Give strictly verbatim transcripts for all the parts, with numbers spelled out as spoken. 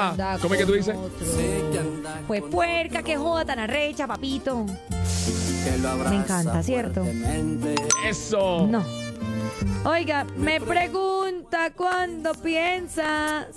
Ajá. ¿Cómo es que tú dices? Pues puerca, que joda tan arrecha, papito. Me encanta, ¿cierto? Eso. No. Oiga, me pregunta cuándo piensa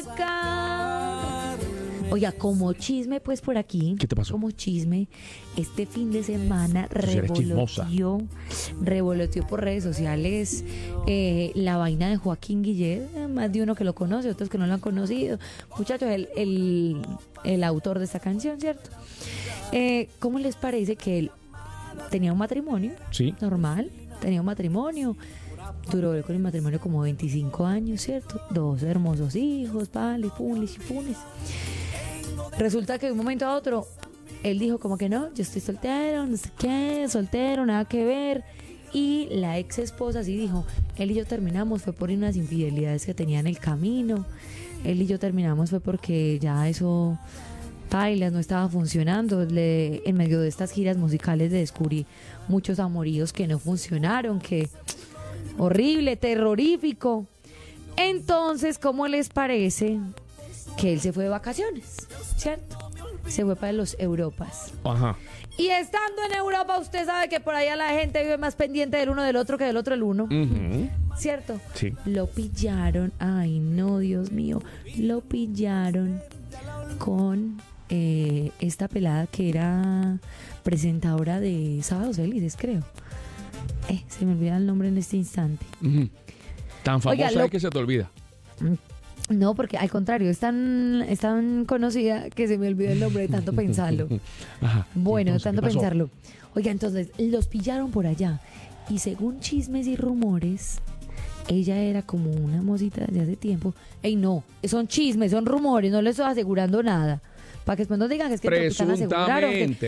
sacar. Oiga, como chisme, pues por aquí. ¿Qué te pasó? Como chisme, este fin de semana Tú sí eres chismosa. revoloteó, revoloteó por redes sociales eh, la vaina de Joaquín Guillet. Eh, Más de uno que lo conoce, otros que no lo han conocido. Muchachos, el, el, el autor de esta canción, ¿cierto? Eh, ¿Cómo les parece que él tenía un matrimonio? Sí. Normal, tenía un matrimonio. Duró con el matrimonio como veinticinco años, ¿cierto? Dos hermosos hijos, pales, pulis y pulis. Resulta que de un momento a otro, él dijo como que no, yo estoy soltero, no sé qué, soltero, nada que ver. Y la ex esposa sí dijo, él y yo terminamos, fue por unas infidelidades que tenía en el camino. Él y yo terminamos fue porque ya eso, bailas, no estaba funcionando. Le, en medio de estas giras musicales le descubrí muchos amoríos que no funcionaron, que horrible, terrorífico. Entonces, ¿cómo les parece que él se fue de vacaciones? ¿Cierto? Se fue para los Europas. Ajá. Y estando en Europa, usted sabe que por allá la gente vive más pendiente del uno del otro que del otro el uno. Uh-huh. ¿Cierto? Sí. Lo pillaron, ay no, Dios mío, lo pillaron con eh, esta pelada que era presentadora de Sábados Felices, creo. Eh, se me olvida el nombre en este instante. Uh-huh. Tan famosa Oiga, lo- es que se te olvida. No, porque al contrario, es tan, es tan conocida que se me olvidó el nombre de tanto pensarlo. Ajá. Bueno, de Entonces, tanto ¿qué pasó? pensarlo. Oiga, entonces los pillaron por allá. Y según chismes y rumores, ella era como una mosita de hace tiempo. Ey, no, son chismes, son rumores, no les estoy asegurando nada. Para que después no digan que es que porque están aseguraron que- Presuntamente,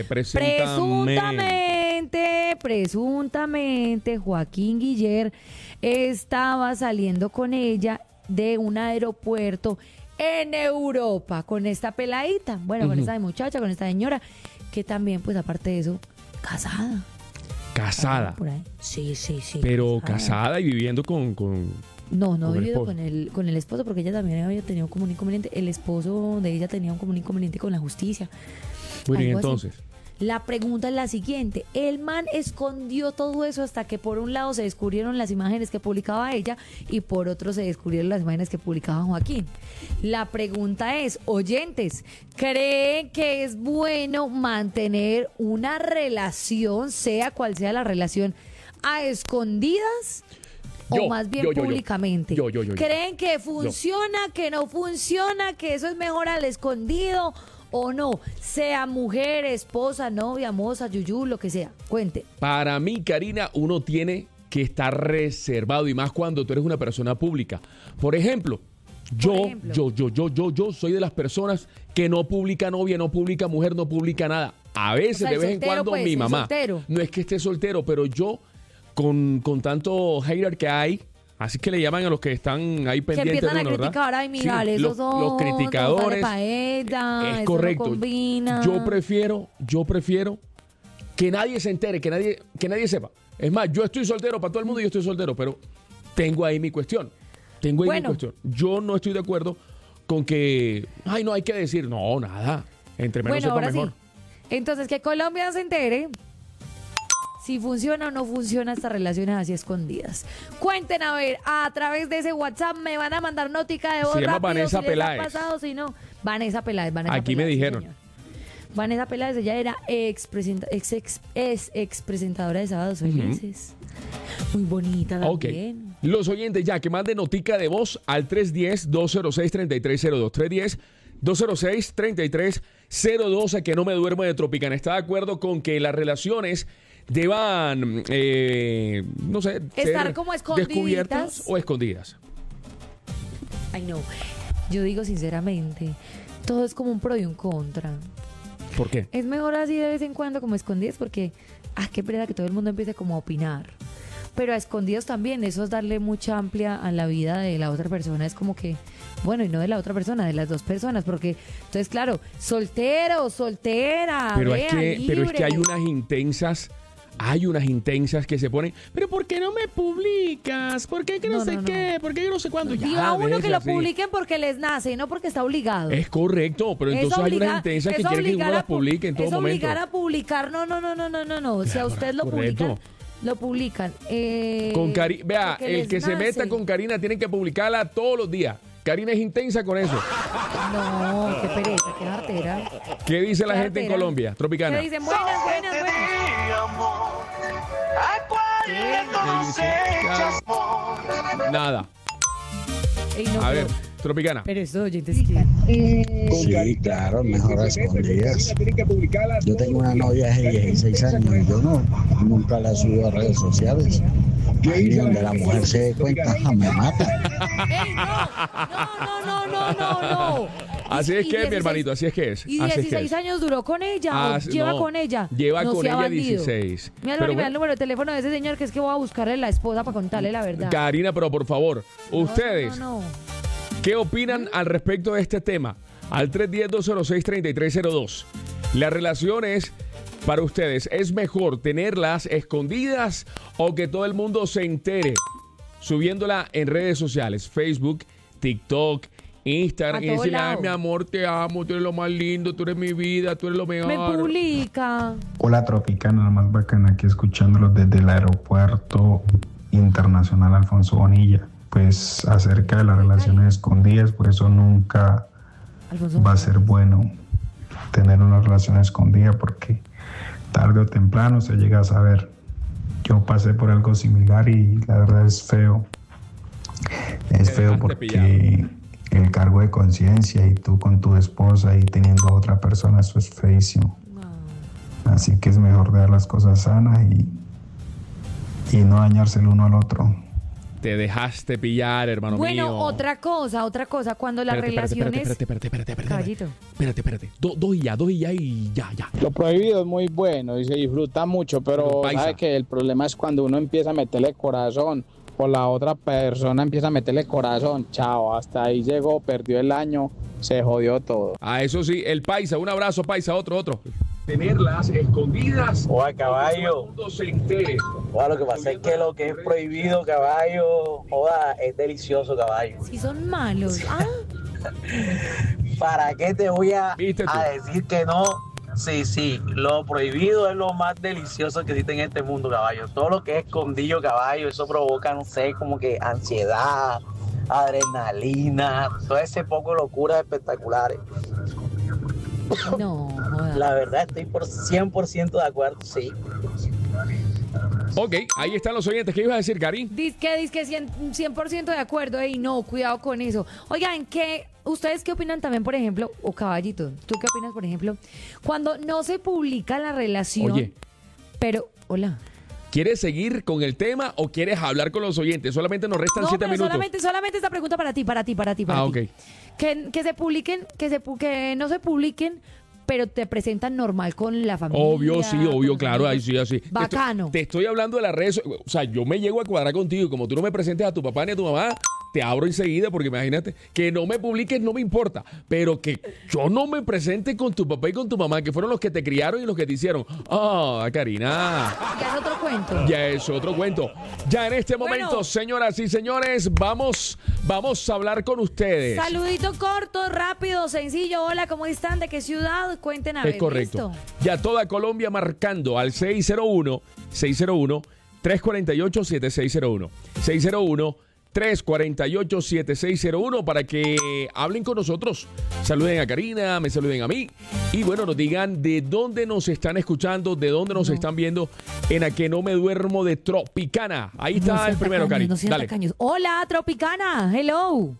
presuntamente. presuntamente, presuntamente, Joaquín Guillet estaba saliendo con ella de un aeropuerto en Europa con esta peladita, bueno, con Ujú. esta muchacha, con esta señora, que también, pues aparte de eso, casada. Casada. Por ahí. Sí, sí, sí. Pero casada y viviendo con... con... No, no con ha el vivido esposo. con el, con el esposo porque ella también había tenido como un inconveniente. El esposo de ella tenía un como un inconveniente con la justicia. Bueno, y Algo así. entonces... La pregunta es la siguiente. El man escondió todo eso hasta que por un lado se descubrieron las imágenes que publicaba ella y por otro se descubrieron las imágenes que publicaba Joaquín. La pregunta es, oyentes, ¿creen que es bueno mantener una relación, sea cual sea la relación, a escondidas? Yo, o más bien yo, yo, yo. públicamente. Yo, yo, yo, yo. ¿Creen que funciona, que no funciona, que eso es mejor al escondido o no? Sea mujer, esposa, novia, moza, yuyú, lo que sea. Cuente. Para mí, Karina, uno tiene que estar reservado y más cuando tú eres una persona pública. Por ejemplo, yo, ejemplo. yo, yo, yo, yo, yo soy de las personas que no publica novia, no publica mujer, no publica nada. A veces, O sea, de el vez en soltero, cuando, pues, mi el mamá. soltero. No es que esté soltero, pero yo, con, con tanto hater que hay, así que le llaman a los que están ahí Que pendientes empiezan de a uno, ¿verdad? criticar, ay, Sí, mira, esos los, son, los criticadores. pa' ella, Es eso correcto. no combina. Yo prefiero, yo prefiero que nadie se entere, que nadie, que nadie sepa. Es más, yo estoy soltero para todo el mundo y yo estoy soltero, pero tengo ahí mi cuestión. Tengo ahí Bueno. mi cuestión. Yo no estoy de acuerdo con que, ay, no hay que decir, no, nada. Entre menos Bueno, sepa ahora mejor. sí. Entonces, que Colombia se entere si funciona o no funciona estas relaciones así escondidas. Cuenten, a ver, a través de ese WhatsApp me van a mandar notica de voz Se llama rápido Vanessa si les ha Peláez. pasado, si no. Vanessa Peláez, Vanessa Aquí me Peláez, sí, dijeron. señor. Vanessa Peláez, ella era ex, presenta, ex, ex, es ex presentadora de Sábados Felices. Muy bonita Ok. también. Los oyentes ya que manden notica de voz al tres uno cero, dos cero seis, tres tres cero dos. tres uno cero, dos cero seis, tres tres cero dos. A que no me duermo de Tropicana. ¿Está de acuerdo con que las relaciones deban, eh, no sé, Estar ser como escondiditas? descubiertas o escondidas? Ay, no. Yo digo sinceramente, todo es como un pro y un contra. ¿Por qué? Es mejor así de vez en cuando como escondidas porque, ah, qué pereza que todo el mundo empiece como a opinar. Pero a escondidos también, eso es darle mucha amplia a la vida de la otra persona. Es como que, bueno, y no de la otra persona, de las dos personas. Porque, entonces, claro, soltero, soltera, Pero vea, es que, pero es libre. que hay unas intensas hay unas intensas que se ponen, pero ¿por qué no me publicas? ¿Por qué que no, no sé no, qué? No. ¿Por qué que no sé cuándo? Y a uno que lo así. publiquen porque les nace, no porque está obligado. Es correcto, pero entonces hay unas intensas que quieren que uno las publique en todo es momento. Es obligar a publicar, no, no, no, no, no, no, no. Si a usted lo correcto. publican, lo publican. Eh, con Cari Vea, el que nace. se meta con Karina tiene que publicarla todos los días. Karina es intensa con eso. No, qué pereza, qué artera. ¿Qué dice la gente en Colombia? Tropicana. ¿Qué dicen? Buenas, buenas, buenas. Nada. Ey, no, a pero, ver, Tropicana. Pero esos oyentes que... Sí, claro, mejor a escondidas. Yo tengo una novia de dieciséis años y yo no, nunca la subo a redes sociales. Y donde la mujer se dé cuenta, me mata. ¡Ey, no! No, no, no, no, no, no. Así es que, mi hermanito, así es que es. ¿Y dieciséis años duró con ella? Ah, ¿O lleva no, con ella? Lleva no con ella bandido. dieciséis. Mira, bueno, el número de teléfono de ese señor que es que voy a buscarle la esposa para contarle la verdad. Karina, pero por favor, no, ustedes, no, no, no. ¿qué opinan ¿Mm? al respecto de este tema? Al tres uno cero, dos cero seis, tres tres cero dos. Las relaciones, para ustedes, ¿es mejor tenerlas escondidas o que todo el mundo se entere subiéndola en redes sociales? Facebook, TikTok, Instagram, y decirle, ay, mi amor, te amo, tú eres lo más lindo, tú eres mi vida, tú eres lo mejor. Me publica. Hola, Tropicana, la más bacana, aquí escuchándolos desde el aeropuerto internacional Alfonso Bonilla. Pues acerca de las relaciones escondidas, por eso nunca Alfonso va a ser bueno tener una relación escondida, porque tarde o temprano se llega a saber. Yo pasé por algo similar y la verdad es feo. Es feo porque el cargo de conciencia y tú con tu esposa y teniendo a otra persona, eso es feísimo. No. Así que es mejor dejar las cosas sanas y, y no dañarse el uno al otro. Te dejaste pillar, hermano bueno, mío. Bueno, otra cosa, otra cosa, cuando las espérate, relaciones... Espérate, espérate, espérate, espérate. Caballito. Espérate, espérate. Do, dos y ya, dos y ya y ya, ya. Lo prohibido es muy bueno y se disfruta mucho, pero, pero sabe que el problema es cuando uno empieza a meterle corazón o la otra persona empieza a meterle corazón. Chao, hasta ahí llegó, perdió el año, se jodió todo. Ah, eso sí, el paisa, un abrazo, paisa, otro, otro. Tenerlas escondidas. Oa, caballo. Se entere. Oa, lo que pasa es que lo que es prohibido, caballo, joda, es delicioso, caballo. Si son malos. Ah. ¿Para qué te voy a, a decir que no? Sí, sí, lo prohibido es lo más delicioso que existe en este mundo, caballo. Todo lo que es escondido, caballo, eso provoca, no sé, como que ansiedad, adrenalina, todo ese poco de locuras espectaculares. No, joda. La verdad estoy por cien por ciento de acuerdo, sí. Ok, ahí están los oyentes. ¿Qué ibas a decir, Cari? Dice que, dice que cien por ciento de acuerdo. Y no, cuidado con eso. Oigan, ¿qué, ¿ustedes qué opinan también, por ejemplo, o Caballito, tú qué opinas, por ejemplo, cuando no se publica la relación? Oye. Pero, hola. ¿Quieres seguir con el tema o quieres hablar con los oyentes? Solamente nos restan no, siete pero minutos. Solamente, solamente esta pregunta para ti, para ti, para ti, para ah, ti. ok. Que, que se publiquen, que, se, que no se publiquen, pero te presentan normal con la familia. Obvio, sí, obvio, claro, ahí sí, así. Bacano. Te estoy, te estoy hablando de las redes, o sea, yo me llego a cuadrar contigo y como tú no me presentes a tu papá ni a tu mamá, te abro enseguida porque imagínate, que no me publiques no me importa, pero que yo no me presente con tu papá y con tu mamá, que fueron los que te criaron y los que te hicieron. Ah, Karina. Ya es otro cuento. Ya es otro cuento. Ya en este momento, bueno, señoras y señores, vamos, vamos a hablar con ustedes. Saludito corto, rápido, sencillo. Hola, ¿cómo están? ¿De qué ciudad? Cuenten a ver. Es correcto. ¿Listo? Ya toda Colombia marcando al seis cero uno, seis cero uno, tres cuatro ocho, siete seis cero uno. seis cero uno, tres cuatro ocho, siete seis cero uno para que hablen con nosotros. Saluden a Karina, me saluden a mí y bueno, nos digan de dónde nos están escuchando, de dónde nos no. están viendo en A Que No Me Duermo de Tropicana. Ahí está no el primero, Karina. No Dale. Tacaños. Hola, Tropicana. Hello.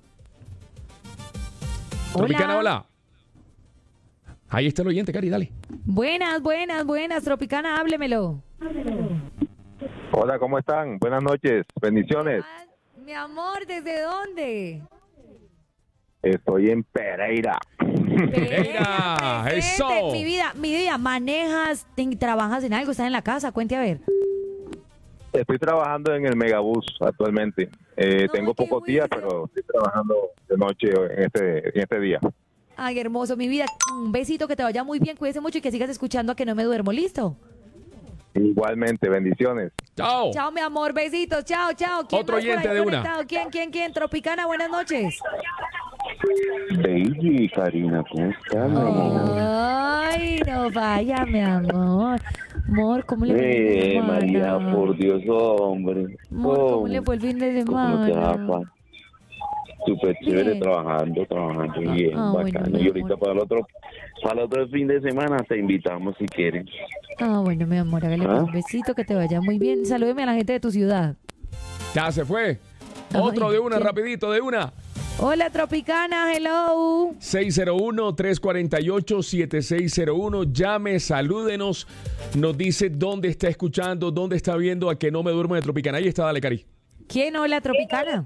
Tropicana, hola. hola. Ahí está el oyente, Cari, dale. Buenas, buenas, buenas, Tropicana, háblemelo. Hola, ¿cómo están? Buenas noches, bendiciones. Mi amor, ¿desde dónde? Estoy en Pereira. Pereira, eso. Mi vida, mi vida, ¿manejas, te, trabajas en algo, estás en la casa? Cuente a ver. Estoy trabajando en el Megabús actualmente. Eh, no, tengo pocos días, pero estoy trabajando de noche en este, en este día. Ay, hermoso, mi vida. Un besito, que te vaya muy bien, cuídese mucho y que sigas escuchando A Que No Me Duermo. ¿Listo? Igualmente, bendiciones. Chao. Chao, mi amor, besitos, chao, chao. ¿Quién Otro más por oyente ahí de una. conectado? ¿Quién, quién, quién? Tropicana, buenas noches. Baby, Karina, ¿cómo estás, mi amor? Ay, no vaya, mi amor. Amor, ¿cómo le fue el fin de Eh, semana? María, por Dios, hombre. Amor, ¿cómo le fue el fin de ¿Cómo no te semana? va, pa? Súper chévere, Bien. trabajando, trabajando bien, Ah, bueno, bacano. mi Y ahorita amor. para el otro, para el otro fin de semana te invitamos si quieres. Ah, bueno, mi amor, hágale pues ¿Ah? un besito, que te vaya muy bien. Salúdeme a la gente de tu ciudad. Ya se fue. Ay, Otro de una, ¿quién? rapidito, de una. Hola, Tropicana, hello. seis cero uno, tres cuatro ocho, siete seis cero uno. Llame, salúdenos. Nos dice dónde está escuchando, dónde está viendo a que no me duermo de Tropicana. Ahí está, dale, Cari. ¿Quién? Hola, Tropicana.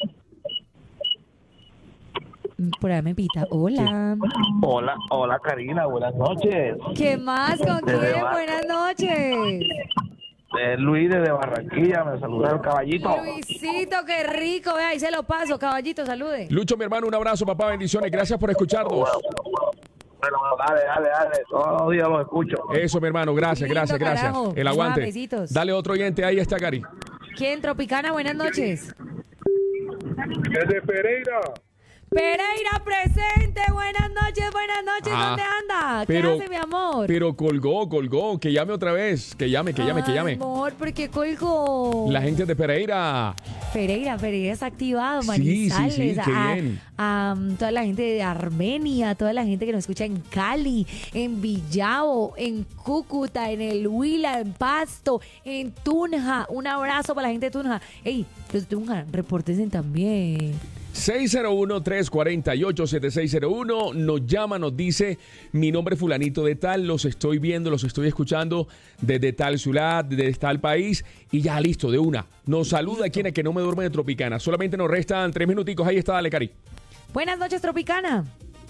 Por ahí me pita. Hola. Hola, hola Karina, buenas noches. ¿Qué más? ¿Con Desde quién? Bar- Buenas noches. Eh, Luis desde Barranquilla, me saluda el caballito. Luisito, qué rico. Vea, ahí se lo paso. Caballito, salude. Lucho, mi hermano, un abrazo, papá, bendiciones. Gracias por escucharnos. Bueno, dale, dale, dale, todos los días los escucho. Eso, mi hermano, gracias, Lindo, gracias, gracias. carajo. El aguante. Mua, besitos. Dale otro oyente, ahí está, Cari. ¿Quién? Tropicana, buenas noches. Desde Pereira. Pereira presente, buenas noches, buenas noches, Ah, ¿dónde anda? pero- ¿Qué hace, mi amor? Pero colgó, colgó. Que llame otra vez. Que llame, que llame, que Ay, llame. amor, ¿por qué colgó? La gente de Pereira. Pereira, Pereira está activado, Sí, Manizales, sí, sí, qué a, bien. a, um, toda la gente de Armenia, toda la gente que nos escucha en Cali, en Villavo, en Cúcuta, en el Huila, en Pasto, en Tunja. Un abrazo para la gente de Tunja. Ey, los de Tunja, repórtense también. seis cero uno, tres cuatro ocho, siete seis cero uno. Nos llama, nos dice, mi nombre es fulanito de tal, los estoy viendo, los estoy escuchando desde tal ciudad, desde tal país, y ya listo, de una. Nos saluda quien es que no me duerme de Tropicana. Solamente nos restan tres minuticos. Ahí está, dale, Cari. Buenas noches, Tropicana.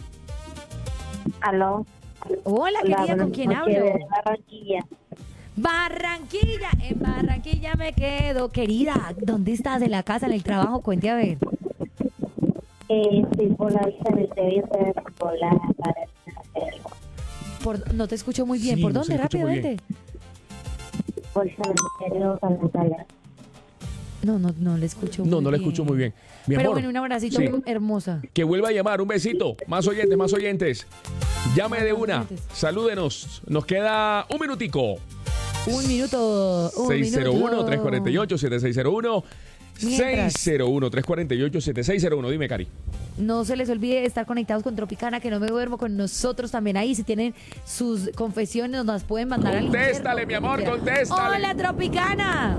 Aló. Hola, Hola, querida, ¿con buenas quién noches, hablo? de Barranquilla. Barranquilla, en Barranquilla me quedo. Querida, ¿dónde estás? ¿En la casa, en el trabajo? Cuente a ver. Eh, estoy por la vista del Sevilla, por la para hacerlo. Por, no te escucho muy bien. Sí, ¿Por no se dónde? escucha muy Rápidamente. Por cementerio Calentala. No, no, no le escucho muy No, no le bien. escucho muy bien. Mi Pero amor, bueno, un abracito sí. hermosa. Que vuelva a llamar, un besito. Más oyentes, más oyentes. Llame Más de una. oyentes. Salúdenos. Nos queda un minutico. Un minuto. Un seis cero uno, tres cuatro minuto. ocho, siete seis cero uno. Mientras. seis cero uno, tres cuatro ocho, siete seis cero uno. Dime, Cari. No se les olvide estar conectados con Tropicana, que no me duermo con nosotros también ahí. Si tienen sus confesiones, nos las pueden mandar al Contéstale, interno, mi amor, como quieran. contéstale. Hola, Tropicana.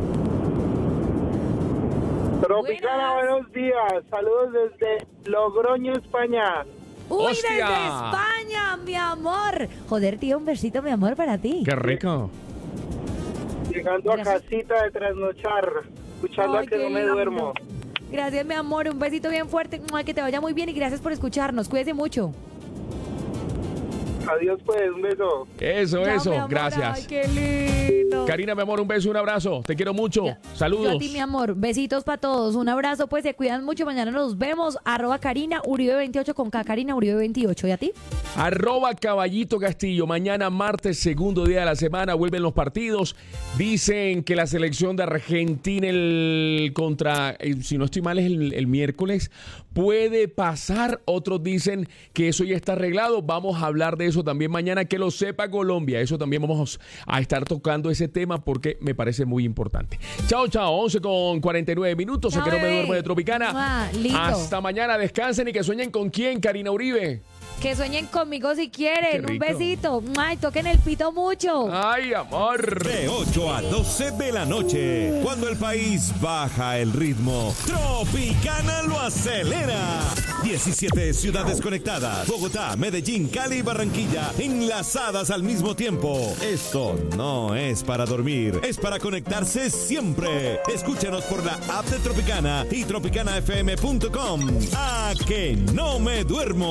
Tropicana, Buenas. buenos días. Saludos desde Logroño, España. Uy, ¡Hostia! desde España, mi amor. Joder, tío, un besito, mi amor, para ti. Qué rico. Llegando a Gracias. casita de trasnochar, escuchando Ay, a que qué no me lindo. duermo. Gracias, mi amor. Un besito bien fuerte. Mua, que te vaya muy bien y gracias por escucharnos. Cuídese mucho. Adiós, pues, un beso. Eso, Chao, eso. mi amor. Gracias. Ay, qué lindo. Karina, mi amor, un beso y un abrazo. Te quiero mucho. Ya. Saludos. Yo a ti, mi amor. Besitos para todos. Un abrazo, pues se cuidan mucho. Mañana nos vemos. Arroba Karina Uribe veintiocho con K. Karina Uribe veintiocho. ¿Y a ti? Arroba Caballito Castillo. Mañana martes, segundo día de la semana, vuelven los partidos. Dicen que la selección de Argentina el contra, eh, si no estoy mal, es el, el miércoles, puede pasar. Otros dicen que eso ya está arreglado. Vamos a hablar de eso también mañana. Que lo sepa Colombia. Eso también vamos a estar tocando ese tema porque me parece muy importante. Chao, chao. once con cuarenta y nueve minutos. Chao, A que no me bebé. duermo de Tropicana. Mua, lindo. Hasta mañana. Descansen y que sueñen con quién, Karina Uribe. Que sueñen conmigo si quieren. Qué Un rico. besito. Ay, toquen el pito mucho. Ay, amor. De ocho a doce de la noche, cuando el país baja el ritmo, Tropicana lo acelera. diecisiete ciudades conectadas, Bogotá, Medellín, Cali y Barranquilla, enlazadas al mismo tiempo. Esto no es para dormir, es para conectarse siempre. Escúchanos por la app de Tropicana y tropicana f m punto com. A que no me duermo.